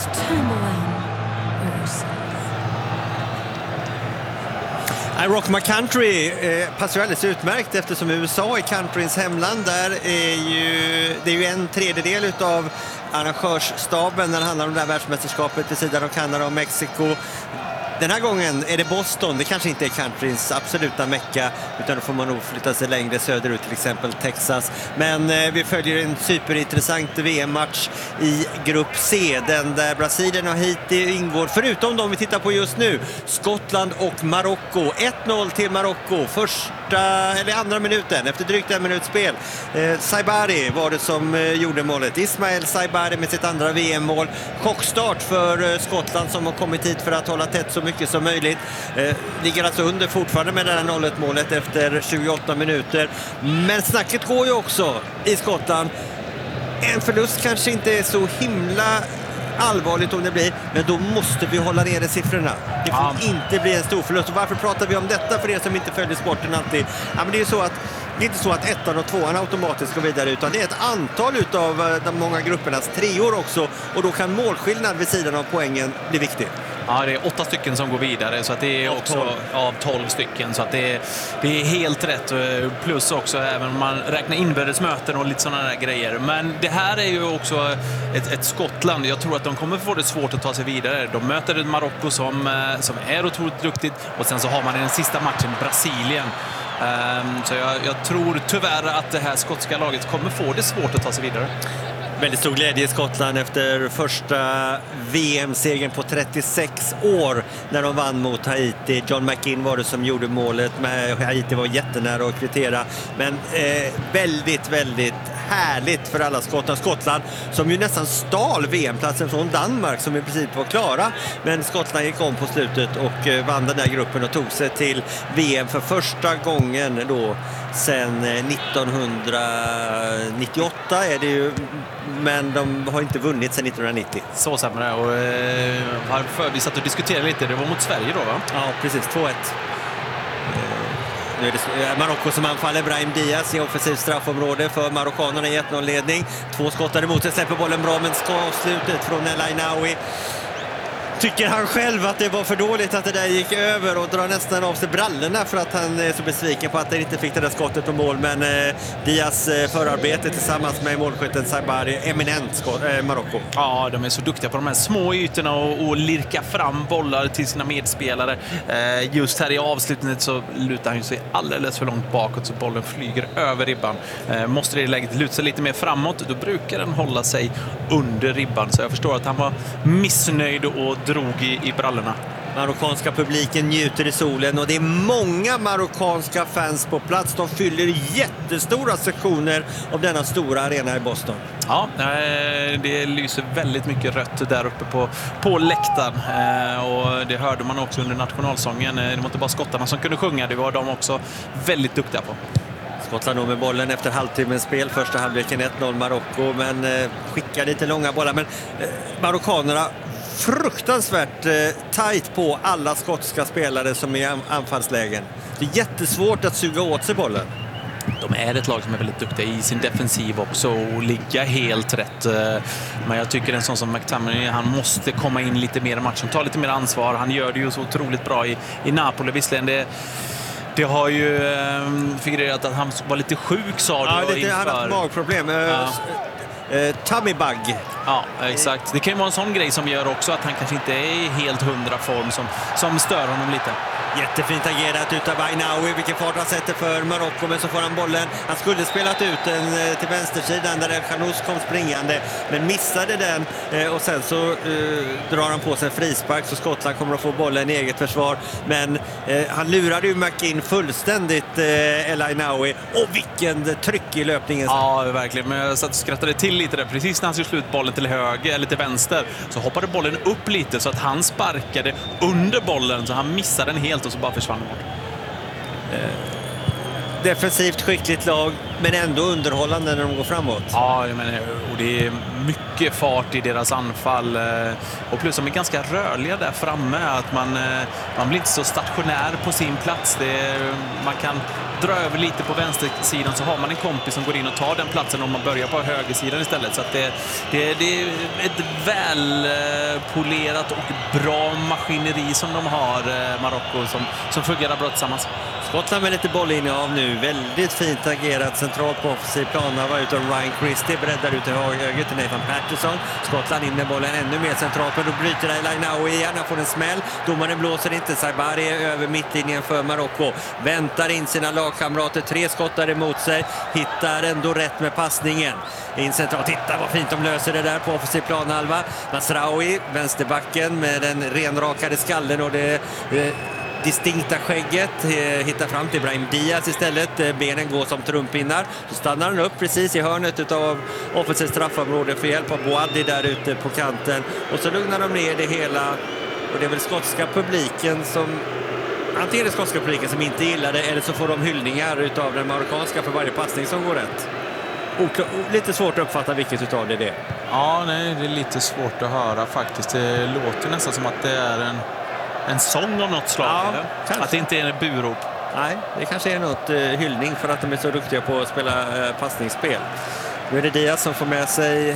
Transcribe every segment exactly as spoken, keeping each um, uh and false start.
Rock My Country eh, passar ju alldeles utmärkt eftersom U S A är countryns hemland. Där är ju, det är ju en tredjedel utav arrangörsstaben när det handlar om det här världsmästerskapet vid sidan av Kanada och Mexiko. Den här gången är det Boston, det kanske inte är countryns absoluta mecka, utan då får man nog flytta sig längre söderut, till exempel Texas. Men eh, vi följer en superintressant V M-match i grupp C, den där Brasilien och Haiti ingår, förutom de vi tittar på just nu, Skottland och Marocko. ett noll till Marocko, första eller andra minuten, efter drygt en minut spel. Eh, Saibari var det som eh, gjorde målet. Ismael Saibari med sitt andra V M-mål. Chockstart för eh, Skottland som har kommit hit för att hålla tätt så mycket som möjligt. Eh, ligger alltså under fortfarande med det här noll ett-målet efter tjugoåtta minuter. Men snacket går ju också i Skottland. En förlust kanske inte är så himla allvarligt om det blir, men då måste vi hålla nere siffrorna. Det får ja. inte bli en stor förlust. Och varför pratar vi om detta för er som inte följer sporten alltid? Ja, men det är ju så att det är inte så att ettan och tvåan automatiskt går vidare, utan det är ett antal utav de många gruppernas treor också, och då kan målskillnad vid sidan av poängen bli viktig. Ja, det är åtta stycken som går vidare, så att det är av också tolv. Av tolv stycken, så att det är, det är helt rätt. Plus också även om man räknar inbördesmöten och lite sådana där grejer. Men det här är ju också ett, ett Skottland. Jag tror att de kommer få det svårt att ta sig vidare. De möter ett Marocko som, som är otroligt duktigt, och sen så har man i den sista matchen Brasilien. Um, så jag, jag tror tyvärr att det här skotska laget kommer få det svårt att ta sig vidare. Väldigt stor glädje i Skottland efter första V M-segern på trettiosex år när de vann mot Haiti. John McInn var det som gjorde målet, men Haiti var jättenära att kvittera. Men eh, väldigt, väldigt härligt för alla skottar. Skottland som ju nästan stal V M-platsen från Danmark som i princip var klara. Men Skottland gick om på slutet och eh, vann den här gruppen och tog sig till V M för första gången då sedan nittonhundranittioåtta är det ju, men de har inte vunnit sedan nittonhundranittio. Så sämre, och eh, har förvisat och diskuterat lite. Det var mot Sverige då, va? Ja, precis. två ett. Nu är det Marocko som anfaller. Brahim Diaz i offensivt straffområde för marockanerna i ett noll-ledning. Två skottar emot sig, släpper bollen bra, men ska avslutet från El Ainaoui. Tycker han själv att det var för dåligt att det där gick över, och drar nästan av sig brallorna för att han är så besviken på att han inte fick det där skottet på mål. Men eh, Diaz eh, förarbete tillsammans med målskytten Saibari, eminent skott, eh, Marocko. Ja, de är så duktiga på de här små ytorna och, och lirka fram bollar till sina medspelare. Eh, just här i avslutningen så lutar han sig alldeles för långt bakåt så bollen flyger över ribban. Eh, måste det i läget luta sig lite mer framåt, då brukar den hålla sig under ribban. Så jag förstår att han var missnöjd och drog i, i brallorna. Marockanska publiken njuter i solen, och det är många marockanska fans på plats. De fyller jättestora sektioner av denna stora arena i Boston. Ja, det lyser väldigt mycket rött där uppe på, på läktaren. Och det hörde man också under nationalsången. Det var inte bara skottarna som kunde sjunga, det var de också väldigt duktiga på. Skottland då med bollen efter halvtimmens spel. Första halvleken ett noll Marocko, men eh, skickar lite långa bollar. Men eh, marockanerna fruktansvärt eh, tajt på alla skotska spelare som är i anfallslägen. Det är jättesvårt att suga åt sig bollen. De är ett lag som är väldigt duktiga i sin defensiv också och ligga helt rätt. Men jag tycker en sån som McTominay, han måste komma in lite mer i matchen, ta lite mer ansvar. Han gör det ju så otroligt bra i, i Napoli. Visserligen det Det har ju eh, figurerat att han var lite sjuk, sa du. Ja, lite, han har haft magproblem. Ja. Uh, tummy bug. Ja, exakt. Det kan ju vara en sån grej som gör också att han kanske inte är i helt hundra form som, som stör honom lite. Jättefint agerat utav Ainaoui, vilken fart han sätter för Marocko, men så får han bollen. Han skulle spelat ut den till vänstersidan där El Khanous kom springande, men missade den, och sen så uh, drar han på sig en frispark, så Skottland kommer att få bollen i eget försvar. Men uh, han lurade ju McInn fullständigt, uh, El Ainaoui, och vilken tryck i löpningen. Ja, verkligen. Men jag satt och skrattade till lite där. Precis när han skulle slut bollen till höger eller till vänster så hoppade bollen upp lite så att han sparkade under bollen, så han missade den helt och så bara försvann bort. Eh, defensivt skickligt lag, men ändå underhållande när de går framåt. Ja, jag menar, och det är mycket fart i deras anfall, och plus de är ganska rörliga där framme, att man, man blir inte så stationär på sin plats. Det är, man kan dra över lite på vänstersidan så har man en kompis som går in och tar den platsen om man börjar på högersidan istället. Så att det, det, det är ett välpolerat och bra maskineri som de har, Marocko, som, som fungerar bra tillsammans. Skottland med lite bollinnehav nu. Väldigt fint agerat centralt på offensiv planhalva utav Ryan Christie. Breddar ut till höger till Nathan Patterson. Skottland in med bollen ännu mer centralt, men då bryter El Ainaoui igen. Han får en smäll. Domaren blåser inte. Saibari är över mittlinjen för Marocko. Väntar in sina lagkamrater. Tre skottar emot sig. Hittar ändå rätt med passningen. In centralt. Titta vad fint de löser det där på offensiv planhalva. Masraoui, vänsterbacken med den renrakade skallen och det... Eh, distinkta skägget, hittar fram till Brahim Diaz istället. Benen går som trumpinnar. Så stannar han upp precis i hörnet av offensivt straffområde för hjälp av Boadi där ute på kanten. Och så lugnar de ner det hela. Och det är väl skotska publiken som... Antingen är det skotska publiken som inte gillar det, eller så får de hyllningar utav den marockanska för varje passning som går rätt. Och lite svårt att uppfatta vilket utav det är det. Ja, nej, det är lite svårt att höra faktiskt. Det låter nästan som att det är en... En sång av något slag, ja, att det inte är en burop. Nej, det kanske är något eh, hyllning för att de är så duktiga på att spela eh, passningsspel. Nu är det Diaz som får med sig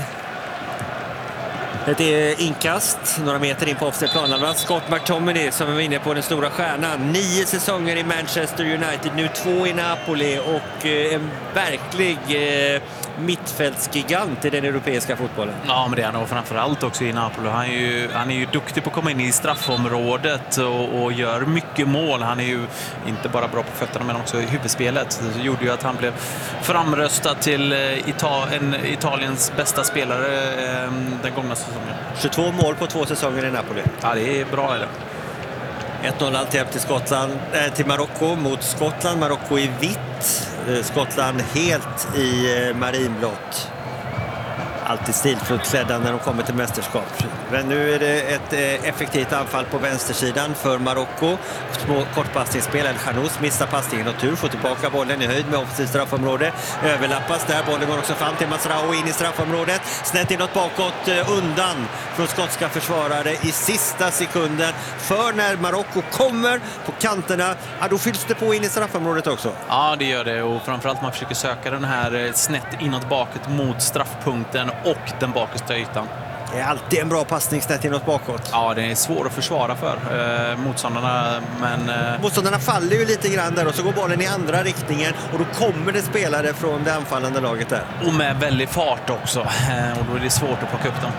ett inkast några meter in på offensiv planhalva. Scott McTominay som är inne på den stora stjärnan. Nio säsonger i Manchester United, nu två i Napoli och eh, en verklig eh, mittfältsgigant i den europeiska fotbollen. Ja, men det är han framförallt också i Napoli. Han är ju, han är ju duktig på att komma in i straffområdet och, och gör mycket mål. Han är ju inte bara bra på fötterna men också i huvudspelet. Det gjorde ju att han blev framröstad till Ita- en Italiens bästa spelare eh, den gångna säsongen. tjugotvå mål på två säsonger i Napoli. Ja, det är bra, är det. ett noll alltid till Skottland, äh, till Marocko mot Skottland. Marocko i vitt, eh, Skottland helt i eh, marinblått. Alltid stilfullt klädda när de kommer till mästerskap. Men nu är det ett eh, effektivt anfall på vänstersidan för Marocko. Små kortpassningsspel. El Khanous missar passningen och tur. Får tillbaka bollen i höjd med offensivt straffområde. Överlappas där. Bollen går också fram till Masraoui in i straffområdet. Snett inåt bakåt eh, undan från skotska försvarare i sista sekunden. För när Marocko kommer på kanterna, ja, då fylls det på in i straffområdet också. Ja, det gör det. Och framförallt man försöker söka den här snett inåt bakåt mot straffpunkten och den bakersta ytan. Det är alltid en bra passning snett inåt bakåt. Ja, det är svårt att försvara för eh, motståndarna. Men, eh... Motståndarna faller ju lite grann där och så går bollen i andra riktningen och då kommer det spelare från det anfallande laget där. Och med väldigt fart också. Eh, och då är det svårt att plocka upp dem.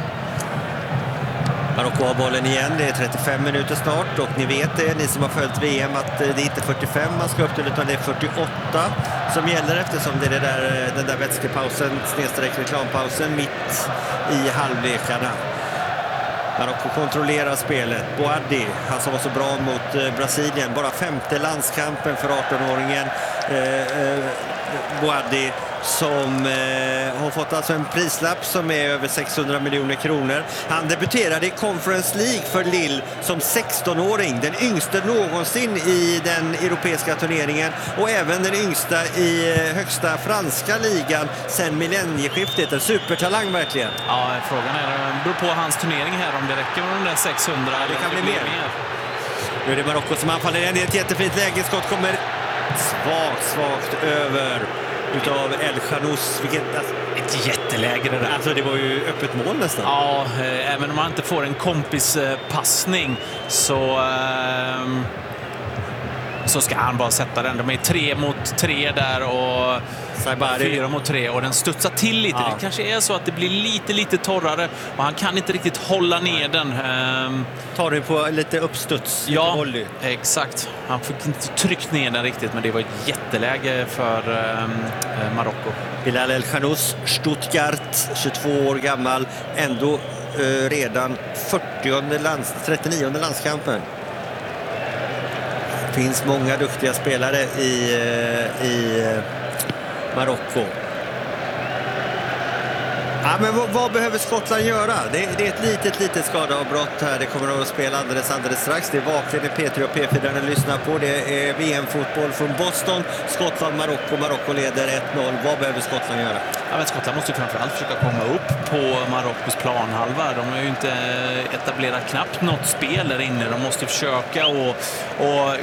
Marocko har bollen igen, det är trettiofem minuter snart och ni vet det, ni som har följt V M, att det är inte fyrtiofem man ska upp till utan det är fyrtioåtta som gäller eftersom det är det där, den där vätskepausen, snedsträck reklampausen mitt i halvlekarna. Marocko kontrollerar spelet. Boadi, han som var så bra mot Brasilien, bara femte landskampen för arton-åringen eh, eh, Boadi som eh, har fått alltså en prislapp som är över sexhundra miljoner kronor. Han debuterade i Conference League för Lille som sexton-åring, den yngsta någonsin i den europeiska turneringen och även den yngsta i eh, högsta franska ligan sedan millennieskiftet. En supertalang verkligen. Ja, frågan är, det beror på hans turnering här om det räcker med de där sexhundra. Det kan bli mer. mer. Nu är det Marocko som anfaller igen i ett jättefint läge. Skott kommer svagt, svagt över utav El Khanous. Vilket, alltså, ett jätteläge det där. Alltså det var ju öppet mål nästan. Ja, eh, även om man inte får en kompispassning så eh, så ska han bara sätta den. De är tre mot tre där och Saibari. fyra mot tre och den studsar till lite. Ja. Det kanske är så att det blir lite lite torrare och han kan inte riktigt hålla ner den. Eh, Tar du på lite uppstuds, lite ja, volley. Exakt. Han fick inte tryckt ner den riktigt, men det var ett jätteläge för eh, Marocko. Bilal El Khanous, Stuttgart, tjugotvå år gammal, ändå eh, redan fyrtionde lands, trettionionde landskampen. Det finns många duktiga spelare i, eh, i eh, Marocko. Ja, men vad, vad behöver Skottland göra? Det, det är ett litet, litet skadeavbrott här. Det kommer att spela alldeles, alldeles strax. Det är Vaken, det är P tre och P fyra ni lyssnar på. Det är V M-fotboll från Boston. Skottland, Marocko. Marocko leder ett noll. Vad behöver Skottland göra? Ja, men Skottland måste ju framförallt försöka komma upp på Marockos planhalva. De har ju inte etablerat knappt något spel där inne. De måste försöka och... och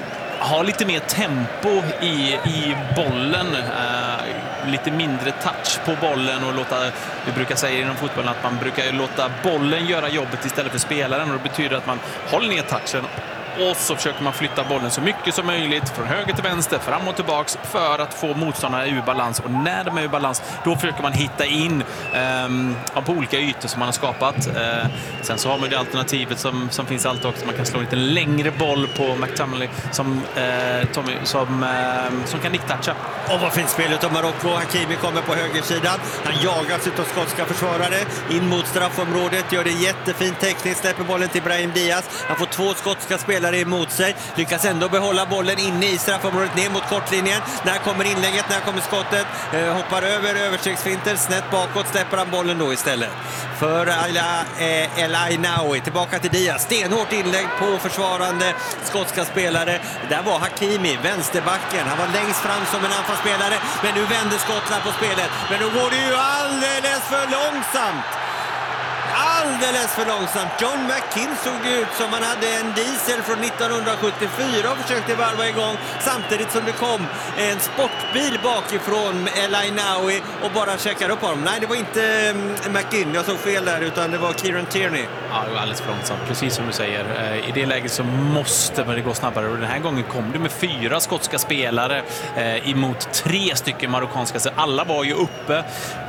ha lite mer tempo i, i bollen. Uh, lite mindre touch på bollen och låta, vi brukar säga inom fotbollen att man brukar låta bollen göra jobbet istället för spelaren, och det betyder att man håller ner touchen och så försöker man flytta bollen så mycket som möjligt från höger till vänster, fram och tillbaks, för att få motståndarna ur balans. Och när de är ur balans, då försöker man hitta in um, på olika ytor som man har skapat. Uh, sen så har man det alternativet som, som finns alltid också. Man kan slå en lite längre boll på McTominay som, uh, Tommy, som, uh, som kan nicktoucha. Och vad fint spel av Marocko. Hakimi kommer på högersidan. Han jagas utav skotska försvarare in mot straffområdet. Gör det jättefint tekniskt. Släpper bollen till Brahim Diaz. Han får två skotska spelare emot sig. Lyckas ändå behålla bollen inne i straffområdet ner mot kortlinjen. När kommer inlägget? När kommer skottet? Eh, hoppar över överstegsfinter. Snett bakåt släpper han bollen då istället. För El Ainaoui. Tillbaka till Diaz. Stenhårt inlägg på försvarande skotska spelare. Där var Hakimi, vänsterbacken. Han var längst fram som en anfallsspelare. Men nu vänder Skottland på spelet. Men nu går det ju alldeles för långsamt. Alldeles för långsamt. John McKinn såg ut som han hade en diesel från nittonhundrasjuttiofyra och försökte varva igång samtidigt som det kom en sportbil bakifrån El Ainaoui och bara checkade upp honom. Nej, det var inte McKinn, jag såg fel där, utan det var Kieran Tierney. Ja, det var alldeles för långsamt, precis som du säger. I det läget så måste det gå snabbare, och den här gången kom det med fyra skotska spelare eh, emot tre stycken marockanska, så alla var ju uppe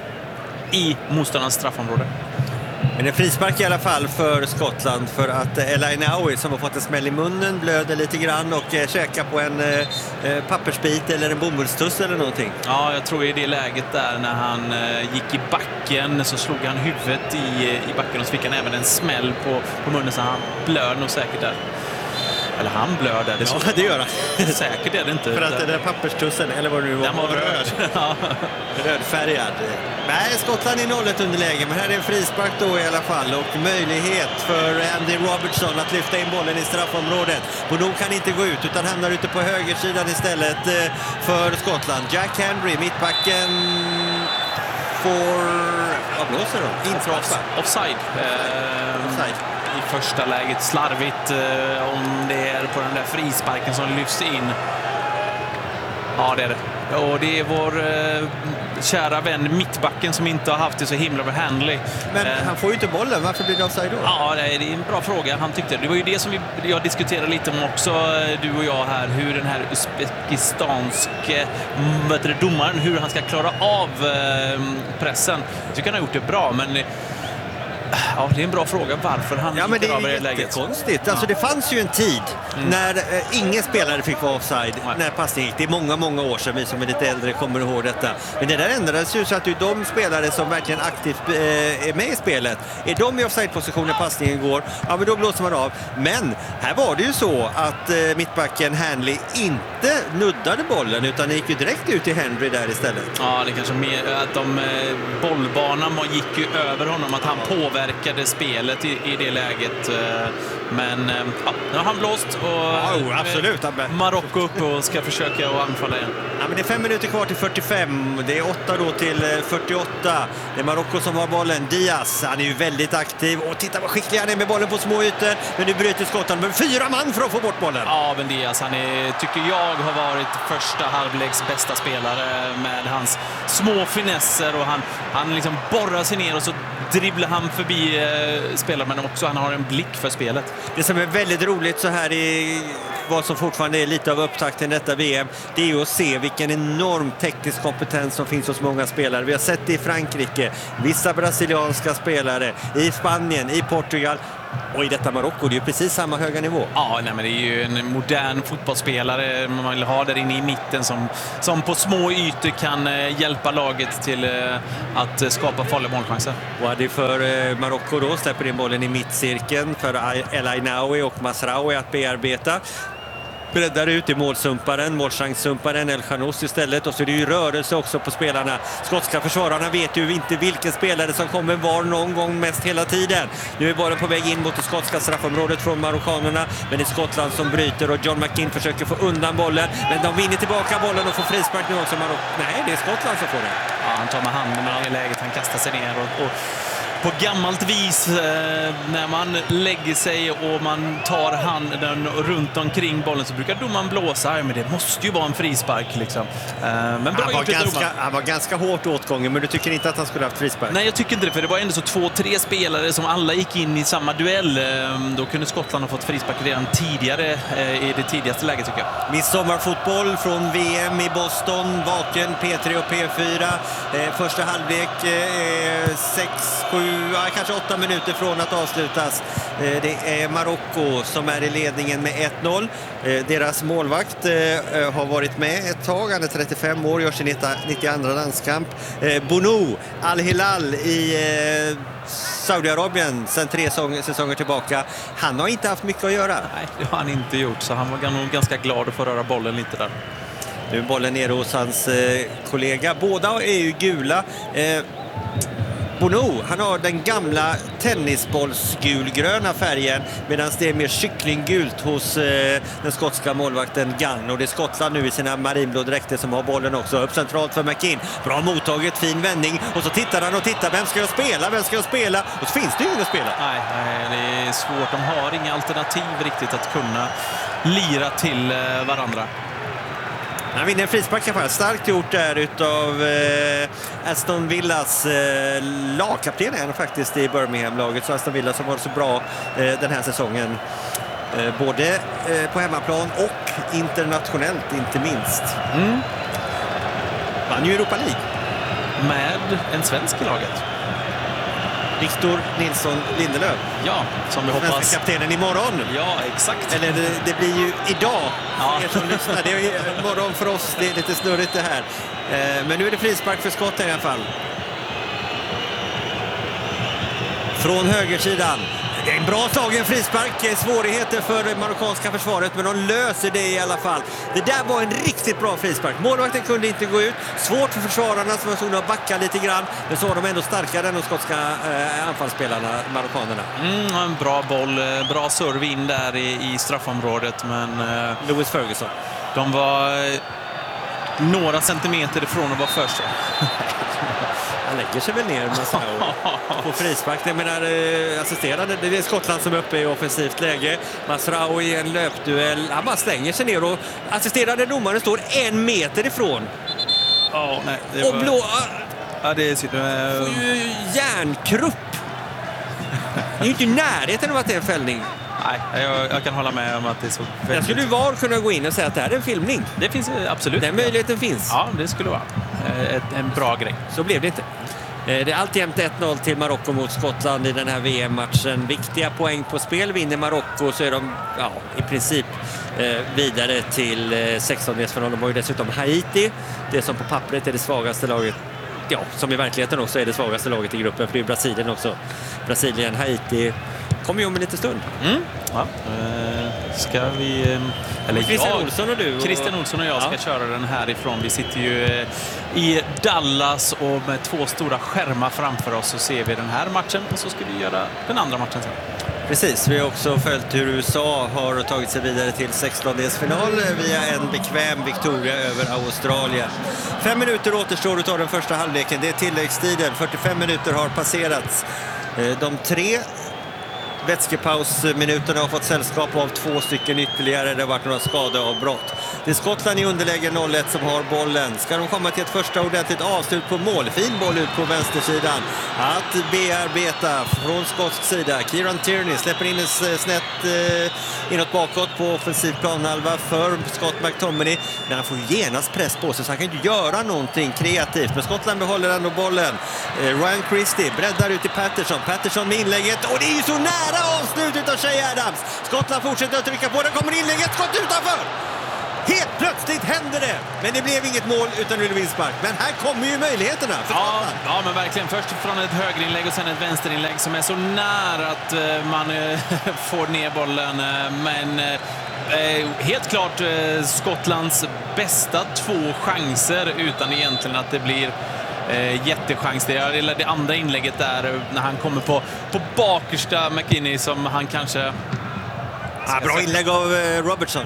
i motståndarnas straffområde. Men en frispark i alla fall för Skottland, för att El Ainaoui, som har fått en smäll i munnen, blöder lite grann och eh, käkar på en eh, pappersbit eller en bomullstuss eller någonting. Ja, jag tror i det läget där när han eh, gick i backen så slog han huvudet i, i backen och så fick han även en smäll på, på munnen, så han blöd nog säkert där. Eller han blöd där. Det ja, det gör han. Säkert är det inte. För att den där papperstussen, eller vad det nu var, den var röd. Ja. Rödfärgad. Nej, Skottland i nollet underläge, men här är en frispark då i alla fall, och möjlighet för Andy Robertson att lyfta in bollen i straffområdet. Bono kan inte gå ut utan hamnar ute på högersidan istället för Skottland. Jack Hendry, mittbacken, får... Vad blåser de? Inte offside. Offside. Eh, offside. I första läget slarvigt, eh, om det är på den där frisparken som lyfts in. Ja, det är det. Och det är vår eh, kära vän mittbacken som inte har haft det så himla med Hanley. Men eh, han får ju inte bollen, varför blir det offside då? Ja, det är en bra fråga. Han tyckte det var ju det som vi, jag diskuterade lite om också, du och jag här, hur den här uzbekistanske domaren, hur han ska klara av eh, pressen. Jag tycker han har gjort det bra, men ja, det är en bra fråga varför han ja, men det är jättekonstigt. Alltså, ja. Det fanns ju en tid mm. när eh, ingen spelare fick vara offside. Nej. När passning gick. Det är många, många år sedan, vi som är lite äldre kommer ihåg detta. Men det där ändrades ju så att det är de spelare som verkligen aktivt eh, är med i spelet. Är de i offside-position när passningen går, ja, men då blåser man av. Men här var det ju så att eh, mittbacken Hanley inte nuddade bollen, utan det gick ju direkt ut till Henry där istället. Ja, det kanske mer att de eh, bollbanan gick ju över honom, att han påverkade verkade spelet i, i det läget, men ja, nu har han blåst och ja, absolut. Marocko upp och ska försöka att anfalla igen. Ja, men det är fem minuter kvar till fyrtiofem, det är åtta då till fyrtioåtta. Det är Marocko som har bollen. Diaz, han är ju väldigt aktiv och titta vad skicklig han är med bollen på små ytor, men nu bryter Skottland med fyra man för att få bort bollen. Ja, men Diaz, han är, tycker jag har varit första halvleks bästa spelare med hans små finesser, och han, han liksom borrar sig ner och så dribblar han förbi eh, spelare, men också han har en blick för spelet. Det som är väldigt roligt så här i vad som fortfarande är lite av upptakten i detta V M, det är ju att se vilken enorm teknisk kompetens som finns hos många spelare. Vi har sett det i Frankrike, vissa brasilianska spelare, i Spanien, i Portugal. Och i detta Marocko, det är ju precis samma höga nivå. Ja, nej, men det är ju en modern fotbollsspelare man vill ha där inne i mitten som, som på små ytor kan eh, hjälpa laget till eh, att skapa farliga målchanser. Och det är för eh, Marocko då, släpper in bollen i mittcirkeln för El Ainaoui och Masraoui att bearbeta. Breddar ut i målsumparen, målchanssumparen El Khanous istället, och så är det ju rörelse också på spelarna. Skotska försvararna vet ju inte vilken spelare som kommer var någon gång mest hela tiden. Nu är bollen på väg in mot det skotska straffområdet från marockanerna, men det är Skottland som bryter och John McKinn försöker få undan bollen, men de vinner tillbaka bollen och får frispark nu också. Marocko. Nej, det är Skottland som får det. Ja, han tar med handen i det läget, han kastar sig ner och, och på gammalt vis eh, när man lägger sig och man tar handen runt omkring bollen så brukar domaren blåsa. Men det måste ju vara en frispark liksom. Eh, men bra han, var gjort ganska, han var ganska hårt åtgången, men du tycker inte att han skulle haft frispark? Nej, jag tycker inte det, för det var ändå så två, tre spelare som alla gick in i samma duell. Eh, då kunde Skottland ha fått frispark redan tidigare eh, i det tidigaste läget tycker jag. Midsommarfotboll från V M i Boston, vaken P tre och P fyra. Eh, första halvlek eh, sex, sju, ja, kanske åtta minuter från att avslutas. Eh, det är Marocko som är i ledningen med ett noll. Eh, deras målvakt eh, har varit med ett tag, han är trettiofem år, gör sin nittioandra landskamp. Eh, Bounou Al-Hilal i eh, Saudiarabien sedan tre säsonger tillbaka. Han har inte haft mycket att göra. Nej, det har han inte gjort, så han var nog ganska glad att få röra bollen lite där. Nu är bollen nere hos hans eh, kollega. Båda är ju gula. Eh, Bounou, han har den gamla tennisbollsgulgröna färgen, medan det är mer kycklinggult hos eh, den skotska målvakten Gunn. Och det är Skottland nu i sina marinblå dräkter som har bollen också. Upp centralt för McKinn. Bra mottaget, fin vändning. Och så tittar han och tittar. Vem ska jag spela? Vem ska jag spela? Och så finns det ju ingen att spela. Nej, det är svårt. De har inga alternativ riktigt att kunna lira till eh, varandra. Han vinner en frispark i alla fall. Starkt gjort där utav eh, Aston Villas eh, lagkapten är han faktiskt i Birmingham-laget. Så Aston Villa som var så bra eh, den här säsongen. Eh, både eh, på hemmaplan och internationellt inte minst. Mm. Vann ju Europa League. Med en svensk i laget. Victor Nilsson Lindelöf. Ja, som vi hoppas. Svenska kaptenen imorgon. Ja, exakt. Eller det, det blir ju idag. Ja. Er som lyssnar. Det är ju morgon för oss. Det är lite snurrigt det här. Eh, men nu är det frispark för skott i alla fall. Från högersidan. Det är en bra slagen frispark. Svårigheter för det marockanska försvaret, men de löser det i alla fall. Det där var en riktigt bra frispark. Målvakten kunde inte gå ut. Svårt för försvararna som var tvungna att backa lite grann. Men så var de ändå starkare än de skotska eh, anfallsspelarna, marockanerna. Mm, en bra boll, bra serve in där i, i straffområdet, men eh, Lewis Ferguson. De var eh, några centimeter ifrån att vara först. Han lägger sig väl ner Masraoui på frispark. Jag menar, eh, assisterande, det är Skottland som är uppe i offensivt läge. Masraoui i en löpduell. Han bara slänger sig ner och assisterande domaren står en meter ifrån. Oh, nej, det var... Och blå... Ja, det är sitt... Får ju järnkrupp. Det är ju inte i närheten av att det är en fällning. Nej, jag, jag kan hålla med om att det är så väldigt... Jag skulle ju var kunna gå in och säga att det här är en filmning. Det finns absolut. Den möjligheten finns. Ja, det skulle vara ett, en bra grej. Så blev det inte. Det är alltjämt ett noll till Marocko mot Skottland i den här V M-matchen. Viktiga poäng på spel. Vinner Marocko så är de ja, i princip eh, vidare till eh, sextondelsfinal. De har ju dessutom Haiti. Det som på pappret är det svagaste laget. Ja, som i verkligheten också är det svagaste laget i gruppen. För det är Brasilien också. Brasilien, Haiti kommer ju om en liten stund. Mm. Ja. Eh, ska vi... Eh, eller Christian jag, Olsson och du. Och... Christian Olsson och jag ska ja. köra den härifrån. Vi sitter ju eh, i Dallas och med två stora skärmar framför oss så ser vi den här matchen och så ska vi göra den andra matchen sen. Precis, vi har också följt hur U S A har tagit sig vidare till sextondelsfinal via en bekväm victoria över Australien. Fem minuter återstår utav den första halvleken. Det är tilläggstiden. fyrtiofem minuter har passerats. De tre vätskepausminuterna har fått sällskap av två stycken ytterligare. Det har varit några skadeavbrott. Det är Skottland i underläge noll ett som har bollen. Ska de komma till ett första ordentligt avslut på mål? Fin boll ut på vänstersidan. Att bearbeta från skotsk sida. Kieran Tierney släpper in en snett eh, inåt bakåt på offensiv planhalva för Scott McTominay. Men han får genast press på sig så han kan inte göra någonting kreativt. Men Skottland behåller ändå bollen. Eh, Ryan Christie breddar ut till Patterson. Patterson med inlägget. Och det är ju så nära avslutet av Shea Adams. Skottland fortsätter att trycka på. Där kommer inlägget. Skott utanför. Helt plötsligt händer det. Men det blev inget mål utan det blev inspark. Men här kommer ju möjligheterna för ja, ja, men verkligen. Först från ett högerinlägg och sen ett vänsterinlägg som är så nära att uh, man uh, får ner bollen. Uh, men uh, helt klart uh, Skottlands bästa två chanser utan egentligen att det blir uh, jättechans. Det är det andra inlägget där uh, när han kommer på, på bakersta McKinney som han kanske... Ja, bra inlägg av uh, Robertson.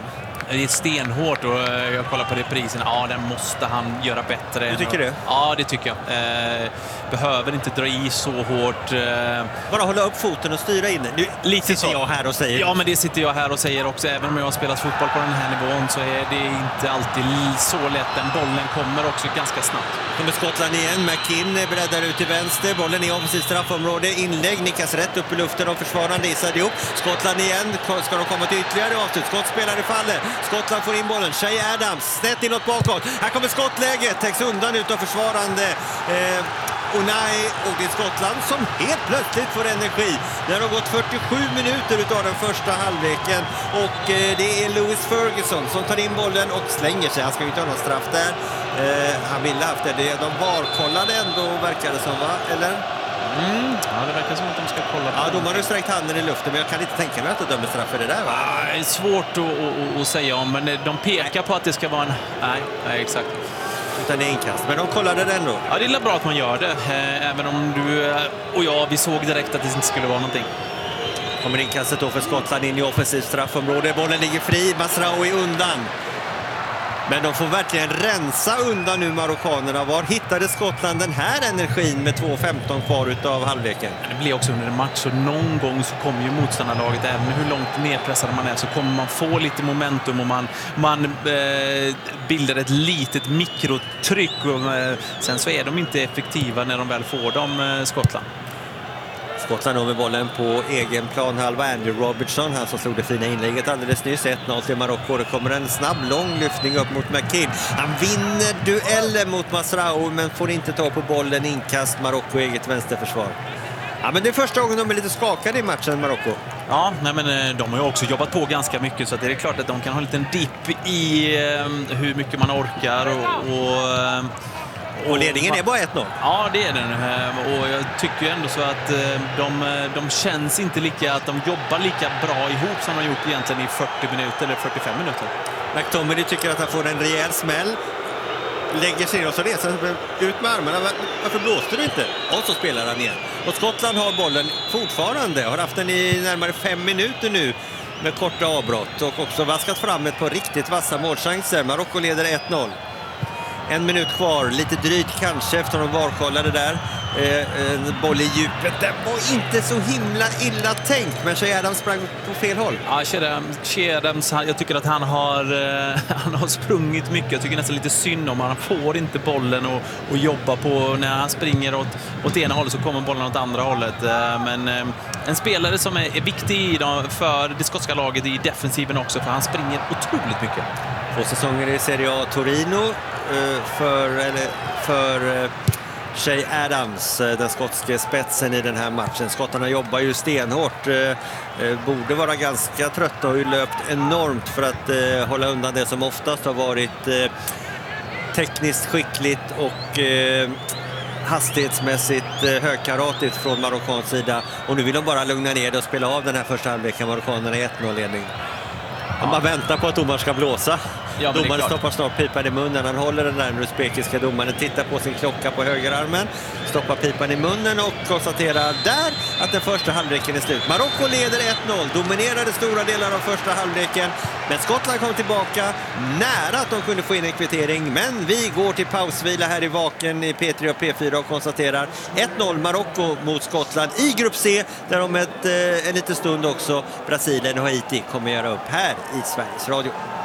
det är stenhårt och jag kollar på reprisen. Ja, den måste han göra bättre. Du tycker det? Ja, det tycker jag. Eh, behöver inte dra i så hårt. Eh. Bara hålla upp foten och styra in. Nu Lite sitter så. jag här och säger. Ja, men det sitter jag här och säger också. Även om jag har spelat fotboll på den här nivån så är det inte alltid så lätt. Den bollen kommer också ganska snabbt. Kommer Skottland igen. McKinn breddar ut till vänster. Bollen i offensivt straffområde. Inlägg. Nickas rätt upp i luften. Och försvarande Issa Diop. Skottland igen. Ska de komma till ytterligare avslut? Skottspelare faller. Skottland får in bollen. Shay Adams. Snett inåt bakåt. Här kommer skottläget. Täcks undan utav försvarande eh, Unai, och det är Skottland som helt plötsligt får energi. Det har gått fyrtiosju minuter utav den första halvleken och eh, det är Lewis Ferguson som tar in bollen och slänger sig. Han ska ju inte ha någon straff där. Eh, han ville haft det. det. De varkollade ändå, verkar det som, va? Eller? Mm. Ja, det verkar som att de ska kolla på. Ja, domaren har sträckt handen i luften, men jag kan inte tänka mig att de dömer straff för det där, va? Ja, det är svårt att, att, att säga om, men de pekar på att det ska vara en... Nej, nej exakt. Utan det är inkast. Men de kollade det ändå. Ja, det är bra att man gör det. Även om du och jag, vi såg direkt att det inte skulle vara någonting. Kommer inkastet då för Skottland in i offensivt straffområde. Bollen ligger fri. Masraoui undan. Men de får verkligen rensa undan nu marockanerna. Var hittade Skottland den här energin med två femton kvar utav halvleken? Det blir också under en match och någon gång så kommer ju motståndarlaget, även hur långt nedpressad man är, så kommer man få lite momentum och man, man eh, bildar ett litet mikrotryck och eh, sen så är de inte effektiva när de väl får dem, eh, Skottland. Skottland med bollen på egen planhalva. Andrew Robertson, han som slog det fina inlägget alldeles nyss. ett noll till Marocko. Det kommer en snabb, lång lyftning upp mot McKinn. Han vinner duellen mot Masraoui men får inte ta på bollen. Inkast, Marocko eget vänsterförsvar. Ja, men det är första gången de är lite skakade i matchen, Marocko. Ja, nej, men de har ju också jobbat på ganska mycket så att det är klart att de kan ha en liten dipp i eh, hur mycket man orkar och... och Och ledningen är bara ett noll. Ja, det är den. Och jag tycker ändå så att de, de känns inte lika, att de jobbar lika bra ihop som de har gjort egentligen i fyrtio minuter eller fyrtiofem minuter. McTominay tycker att han får en rejäl smäll. Lägger sig och så reser ut med armarna. Varför blåste du inte? Och så spelar han igen. Och Skottland har bollen fortfarande. Har haft den i närmare fem minuter nu med korta avbrott. Och också vaskat fram ett par riktigt vassa målchanser. Marocko leder ett noll. En minut kvar, lite drygt kanske efter de varkollade där. Eh, en boll i djupet, den var inte så himla illa tänkt, men Shay Adams sprang på fel håll. Ja, Shay Adams, jag tycker att han har, eh, han har sprungit mycket. Jag tycker nästan lite synd om han får inte bollen och, och jobba på. När han springer åt, åt ena hållet så kommer bollen åt andra hållet. Eh, men eh, en spelare som är, är viktig för det skotska laget i defensiven också, för han springer otroligt mycket. Två säsonger i Serie A Torino för, eller, för Shay Adams, den skotske spetsen i den här matchen. Skottarna jobbar ju stenhårt, borde vara ganska trötta och har ju löpt enormt för att hålla undan det som oftast har varit tekniskt skickligt och hastighetsmässigt högkaratigt från marockansk sida. Och nu vill de bara lugna ner det och spela av den här första halvleken. Marockanerna är ett noll-ledning. Ja. Man väntar på att domaren ska blåsa. Ja, domaren stoppar snart pipan i munnen. Han håller den där uzbekiska domaren, tittar på sin klocka på högerarmen, stoppar pipan i munnen och konstaterar där att den första halvleken är slut. Marocko leder ett noll, dominerade stora delar av första halvleken, men Skottland kom tillbaka nära att de kunde få in en kvittering. Men vi går till pausvila här i Vaken i P tre och P fyra och konstaterar ett noll Marocko mot Skottland i grupp C, där om ett, en liten stund också Brasilien och Haiti kommer göra upp här i Sveriges Radio.